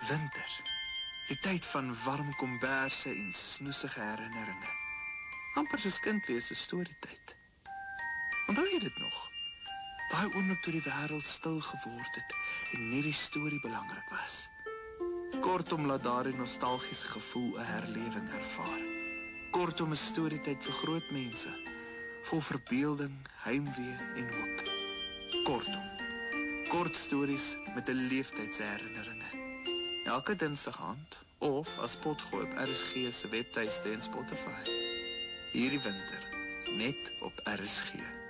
Winter. Die tyd van warm komberse en snoesige herinneringe. Amper soos kind wees 'n storietyd. Onthou jy dit nog? Daai oomblik toe die wêreld stil geword het en net die storie belangrik was. Kortom laat daardie nostalgiese gevoel 'n herlewing ervaar. Kortom 'n storietyd vir groot mense, vol verbeelding, heimwee en hoop. Kortom, kort stories met 'n leeftydse herinneringe. Elke Dinsdag aand, of as potgooi op RSG se webtuiste en Spotify. Hierdie winter, net op RSG.